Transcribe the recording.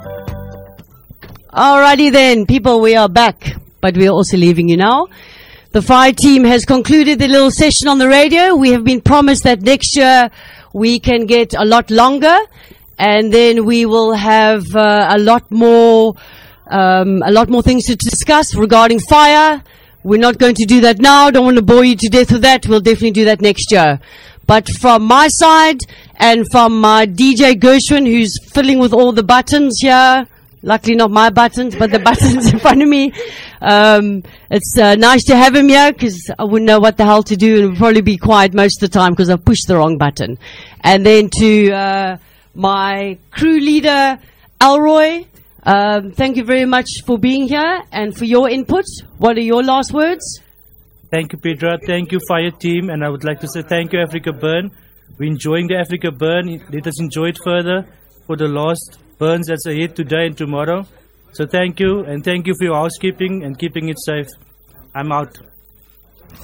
Alrighty then, people, we are back, but we are also leaving you now. The fire team has concluded the little session on the radio. We have been promised that next year we can get a lot longer, and then we will have a lot more things to discuss regarding fire. We're not going to do that now. Don't want to bore you to death with that. We'll definitely do that next year. But from my side and from my DJ Gershwin, who's fiddling with all the buttons here, luckily not my buttons, but the buttons in front of me. It's nice to have him here because I wouldn't know what the hell to do and would probably be quiet most of the time because I've pushed the wrong button. And then to my crew leader, Alroy, thank you very much for being here and for your input. What are your last words? Thank you, Petra. Thank you, fire team. And I would like to say thank you, Africa Burn. We're enjoying the Africa Burn. Let us enjoy it further for the last burns that's ahead today and tomorrow. So thank you, and thank you for your housekeeping and keeping it safe. I'm out.